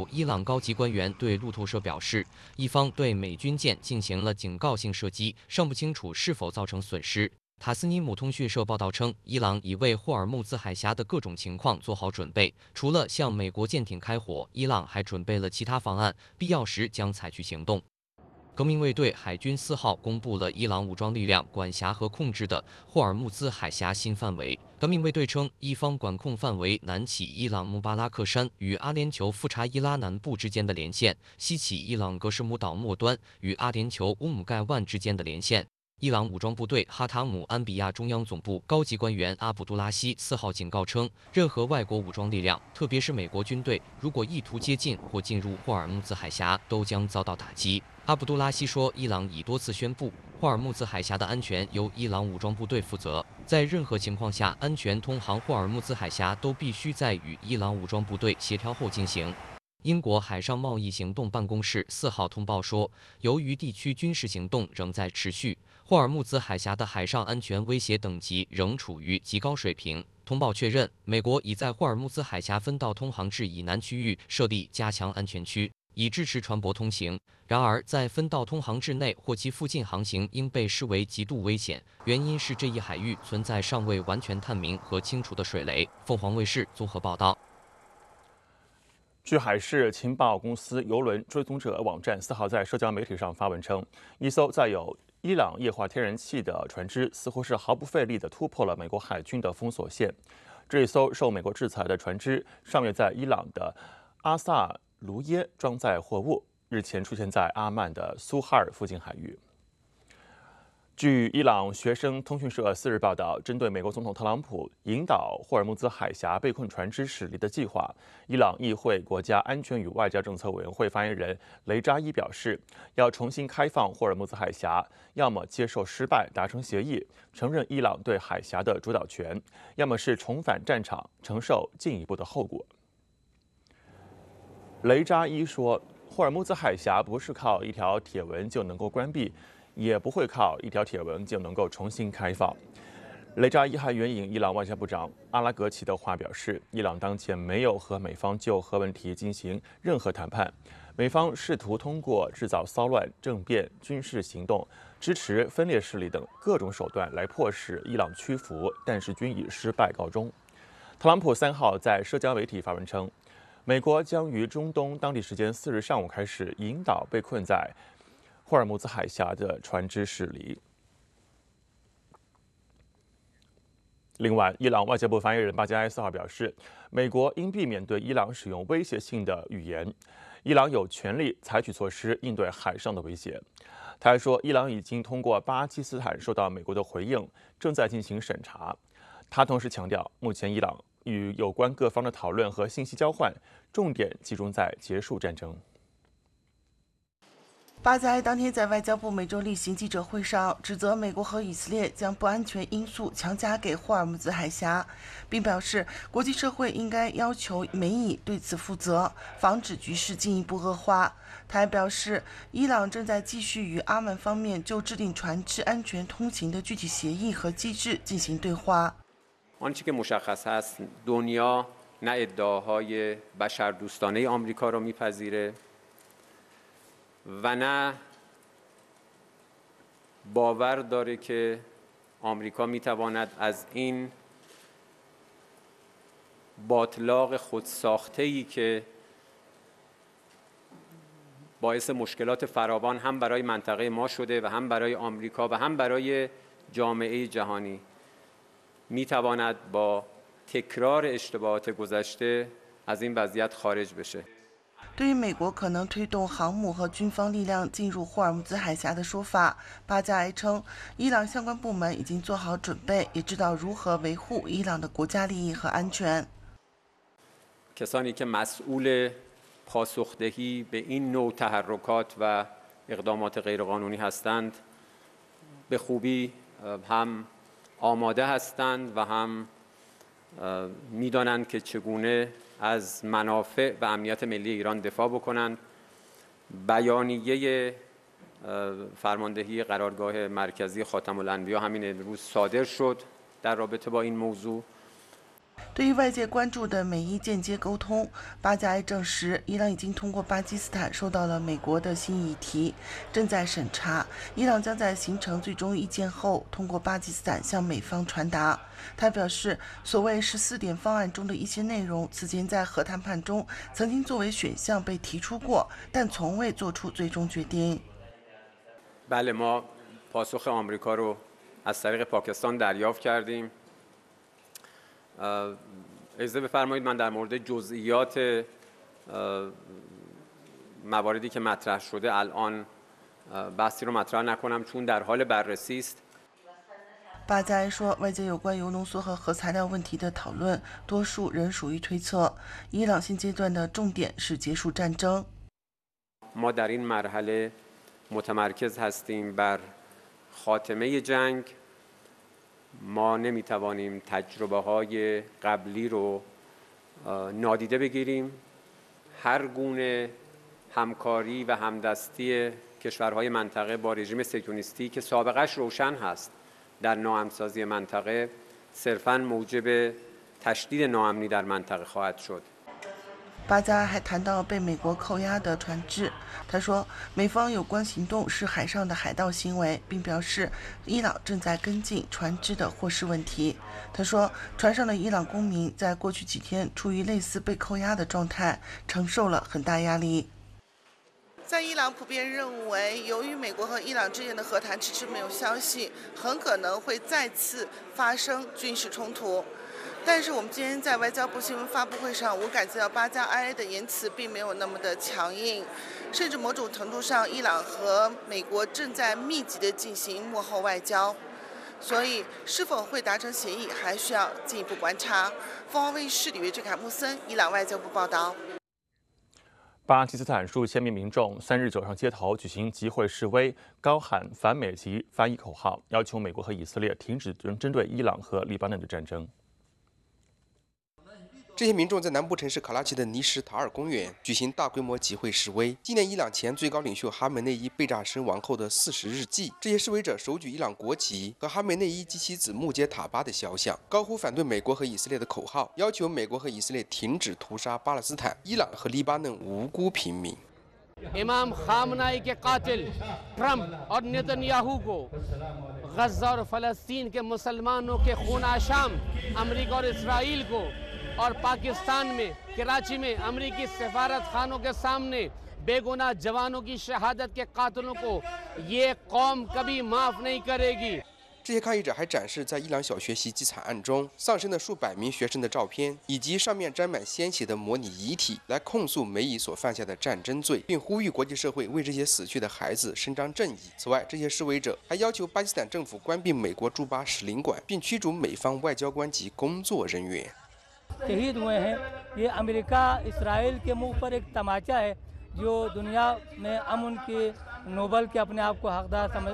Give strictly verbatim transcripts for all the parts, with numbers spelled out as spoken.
伊朗高级官员对路透社表示，伊方对美军舰进行了警告性射击，尚不清楚是否造成损失。塔斯尼姆通讯社报道称，伊朗已为霍尔木兹海峡的各种情况做好准备，除了向美国舰艇开火，伊朗还准备了其他方案，必要时将采取行动。革命卫队海军四号公布了伊朗武装力量管辖和控制的霍尔木兹海峡新范围。革命卫队称，伊方管控范围南起伊朗穆巴拉克山与阿联酋富查伊拉南部之间的连线，西起伊朗格什姆岛末端与阿联酋乌姆盖万之间的连线。伊朗武装部队哈塔姆安比亚中央总部高级官员阿卜杜拉希四号警告称，任何外国武装力量，特别是美国军队，如果意图接近或进入霍尔木兹海峡，都将遭到打击。阿卜杜拉希说，伊朗已多次宣布，霍尔木兹海峡的安全由伊朗武装部队负责，在任何情况下，安全通航霍尔木兹海峡都必须在与伊朗武装部队协调后进行。英国海上贸易行动办公室四号通报说，由于地区军事行动仍在持续，霍尔木兹海峡的海上安全威胁等级仍处于极高水平。通报确认，美国已在霍尔木兹海峡分道通航至以南区域设立加强安全区，以支持船舶通行。然而，在分道通航至内或其附近航行应被视为极度危险，原因是这一海域存在尚未完全探明和清除的水雷。凤凰卫视综合报道。 据海事情报公司邮轮追踪者网站四号在社交媒体上发文称，一艘载有伊朗液化天然气的船只似乎是毫不费力地突破了美国海军的封锁线。这一艘受美国制裁的船只上月在伊朗的阿萨卢耶装载货物，日前出现在阿曼的苏哈尔附近海域。据伊朗学生通讯社四日报道，针对美国总统特朗普引导霍尔木兹海峡被困船只驶离的计划，伊朗议会国家安全与外交政策委员会发言人雷扎伊表示，要重新开放霍尔木兹海峡，要么接受失败达成协议，承认伊朗对海峡的主导权，要么是重返战场，承受进一步的后果。雷扎伊说，霍尔木兹海峡不是靠一条铁纹就能够关闭，也不会靠一条铁纹就能够重新开放。雷扎伊还援引伊朗外交部长阿拉格齐的话表示，伊朗当前没有和美方就核问题进行任何谈判，美方试图通过制造骚乱、政变、军事行动、支持分裂势力等各种手段来迫使伊朗屈服，但是均以失败告终。特朗普三号在社交媒体发文称，美国将于中东当地时间四日上午开始引导被困在霍尔木兹海峡的船只驶离。另外，伊朗外交部发言人巴加埃四号表示，美国应避免对伊朗使用威胁性的语言，伊朗有权利采取措施应对海上的威胁。他还说，伊朗已经通过巴基斯坦收到美国的回应，正在进行审查。他同时强调，目前伊朗与有关各方的讨论和信息交换，重点集中在结束战争。 巴加埃当天在外交部每周例行记者会上指责美国和以色列将不安全因素强加给霍尔木兹海峡，并表示国际社会应该要求美以对此负责，防止局势进一步恶化。他还表示，伊朗正在继续与阿曼方面就制定船只安全通行的具体协议和机制进行对话。 آنچه که مشخص هست دنیا نه ادعاهای بشردوستانه آمریکا را میپذیره و نه باور داره که آمریکا میتواند از این باطلاق خودساخته‌ای که باعث مشکلات فراوان هم برای منطقه ما شده و هم برای آمریکا و هم برای جامعه جهانی میتواند با تکرار اشتباهات گذشته از این وضعیت خارج بشه。 对于美国可能推动航母和军方力量进入霍尔木兹海峡的说法，巴加埃称，伊朗相关部门已经做好准备，也知道如何维护伊朗的国家利益和安全。 کسانی که مسئول پاسخدهی به این نوع تحرکات و اقدامات غیرقانونی هستند به خوبی هم آماده هستند و هم میدانند که چگونه از منافع و امنیت ملی ایران دفاع بکنند. بیانیه فرماندهی قرارگاه مرکزی خاتم الانبیا همین امروز صادر شد در رابطه با این موضوع. 对于外界关注的美伊间接沟通，巴加埃证实，伊朗已经通过巴基斯坦收到了美国的新议题，正在审查。伊朗将在形成最终意见后，通过巴基斯坦向美方传达。他表示，所谓十四点方案中的一些内容，此前在核谈判中曾经作为选项被提出过，但从未做出最终决定。 بله ما پاسخ آمریکا رو از طریق پاکستان دریافت کردیم. اجازه بفرمایید من در مورد جزئیات مواردی که مطرح شده الان بحثی رو مطرح نکنم چون در حال بررسی است. 巴加埃说，外界有关铀浓缩和核材料问题的讨论，多数仍属于推测。伊朗现阶段的重点是结束战争。 ما در این مرحله متمرکز هستیم بر خاتمه جنگ. ما نمیتوانیم تجربه های قبلی رو نادیده بگیریم. هر گونه همکاری و همدستی کشورهای منطقه با رژیم صهیونیستی که سابقش روشن هست در ناامن‌سازی منطقه صرفاً موجب تشدید ناامنی در منطقه خواهد شد. 巴加还谈到被美国扣押的船只，他说，美方有关行动是海上的海盗行为，并表示伊朗正在跟进船只的获释问题。他说，船上的伊朗公民在过去几天处于类似被扣押的状态，承受了很大压力。在伊朗普遍认为，由于美国和伊朗之间的和谈迟迟没有消息，很可能会再次发生军事冲突。但是我们今天在外交部新闻发布会上，我感觉到巴加埃的言辞并没有那么的强硬，甚至某种程度上，伊朗和美国正在密集的进行幕后外交，所以是否会达成协议，还需要进一步观察。凤凰卫视李月志、凯穆森，伊朗外交部报道。 巴基斯坦数千名民众三日走上街头举行集会示威，高喊反美及反以口号，要求美国和以色列停止针对伊朗和黎巴嫩的战争。 这些民众在南部城市卡拉奇的尼什塔尔公园举行大规模集会示威，纪念伊朗前最高领袖哈梅内伊被炸身亡后的四十日祭。这些示威者手举伊朗国旗和哈梅内伊及其子穆杰塔巴的肖像，高呼反对美国和以色列的口号，要求美国和以色列停止屠杀巴勒斯坦、伊朗和黎巴嫩无辜平民。 इमाम खामनाई के कातिल ट्रंप और नेतन्याहू को गज़ा और फ़लस्तीन के मुसलमानों के खून-ए-शाम अमेरिका और इसराइल को और पाकिस्तान में कराची में अमेरिकी सफारत खानों के सामने बेगुनाह जवानों की शहादत के कातिलों को ये कौम कभी माफ़ नहीं करेगी। 这些抗议者还展示在伊朗小学袭击惨案中丧生的数百名学生的照片，以及上面沾满鲜血的模拟遗体，来控诉美以所犯下的战争罪，并呼吁国际社会为这些死去的孩子伸张正义。此外，这些示威者还要求巴基斯坦政府关闭美国驻巴使领馆，并驱逐美方外交官及工作人员。 शहीद हुए हैं ये अमेरिका इसराइल के मुंह पर एक तमाचा है जो दुनिया में अमन के नोबेल के अपने आप को हकदार समझ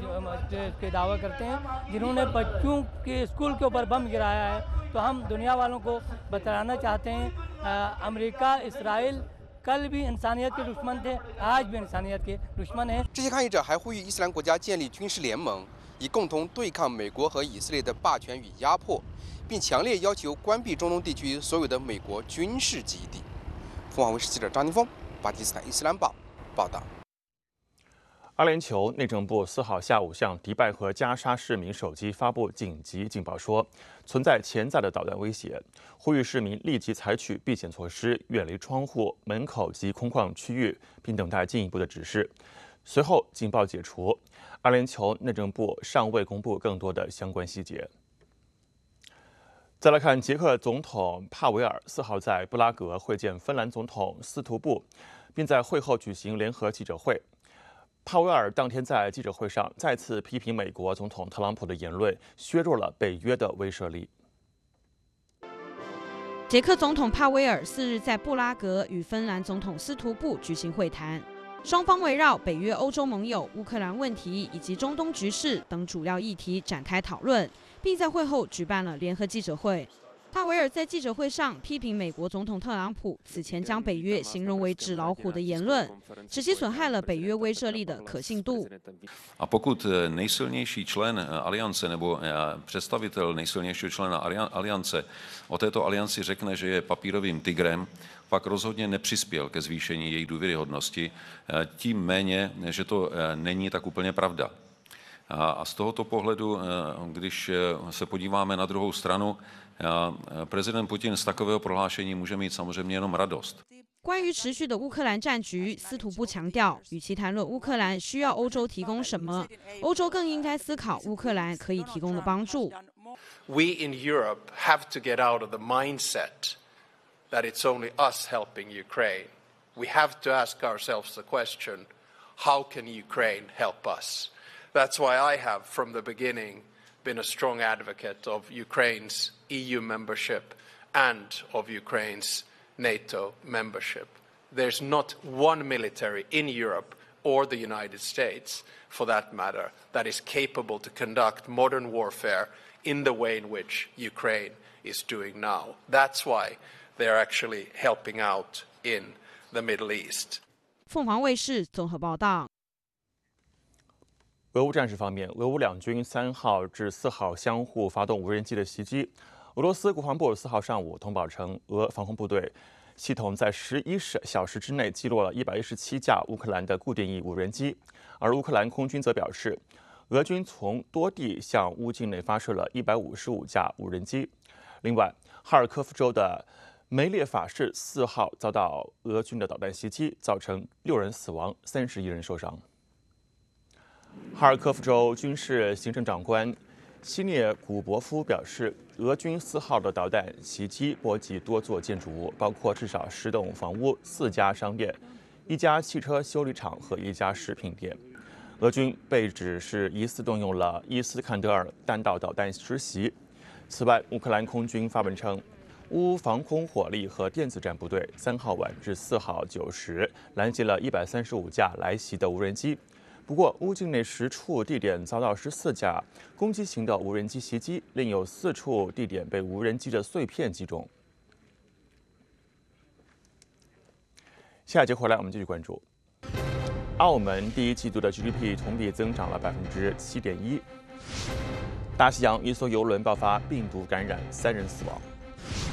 के दावा करते हैं, जिन्होंने बच्चों के स्कूल के ऊपर बम गिराया है। तो हम दुनिया वालों को बताना चाहते हैं अमेरिका इसराइल कल भी इंसानियत के दुश्मन थे, आज भी इंसानियत के दुश्मन हैं। 这些抗议者还呼吁伊斯兰国家建立军事联盟，以共同对抗美国和以色列的霸权与压迫，并强烈要求关闭中东地区所有的美国军事基地。凤凰卫视记者张宁峰，巴基斯坦伊斯兰报报道。 阿联酋内政部四号下午向迪拜和加沙市民手机发布紧急警报，说存在潜在的导弹威胁，呼吁市民立即采取避险措施，远离窗户、门口及空旷区域，并等待进一步的指示。随后，警报解除。阿联酋内政部尚未公布更多的相关细节。再来看，捷克总统帕维尔四号在布拉格会见芬兰总统斯图布，并在会后举行联合记者会。帕维尔当天在记者会上再次批评美国总统特朗普的言论削弱了北约的威慑力。 捷克总统帕维尔四日在布拉格与芬兰总统斯图布举行会谈，双方围绕北约欧洲盟友、乌克兰问题以及中东局势等主要议题展开讨论，并在会后举办了联合记者会。 帕维尔在记者会上批评美国总统特朗普此前将北约形容为纸老虎的言论，使其损害了北约威慑力的可信度。 A pokud nejsilnější člen aliance nebo představitel nejsilnějšího člena aliance o této alianci řekne, že je papírovým tigrem, pak rozhodně nepřispěl ke zvýšení její důvěryhodnosti, tím méně, že to není tak úplně pravda. A z tohoto pohledu, když se podíváme na druhou stranu, prezident Putin z takového prohlášení může mít samozřejmě jenom radost. 关于持续的乌克兰战局，司徒布强调，与其谈论乌克兰需要欧洲提供什么，欧洲更应该思考乌克兰可以提供的帮助。 We in Europe have to get out of the mindset that it's only us helping Ukraine. We have to ask ourselves the question, how can Ukraine help us? That's why I have, from the beginning, been a strong advocate of Ukraine's E U membership and of Ukraine's NATO membership. There's not one military in Europe or the United States, for that matter, that is capable to conduct modern warfare in the way in which Ukraine is doing now. That's why they're actually helping out in the Middle East. 凤凰卫视综合报道。 俄乌战事方面，俄乌两军三号至四号相互发动无人机的袭击。俄罗斯国防部四号上午通报称，俄防空部队系统在十一小时之内击落了一百一十七架乌克兰的固定翼无人机，而乌克兰空军则表示，俄军从多地向乌境内发射了一百五十五架无人机。另外，哈尔科夫州的梅列法市四号遭到俄军的导弹袭击，造成六人死亡，三十一人受伤。哈尔科夫州军事行政长官西涅古博夫表示，俄军四号的导弹袭击波及多座建筑物，包括至少十栋房屋、四家商店、一家汽车修理厂和一家食品店。俄军被指是疑似动用了伊斯坎德尔弹道导弹实袭。此外，乌克兰空军发文称，乌防空火力和电子战部队三号晚至四号九时拦截了一百三十五架来袭的无人机。不过，乌境内十处地点遭到十四架攻击型的无人机袭击，另有四处地点被无人机的碎片击中。下一节回来，我们继续关注。澳门第一季度的 G D P 同比增长了百分之七点一。大西洋一艘邮轮爆发病毒感染，三人死亡。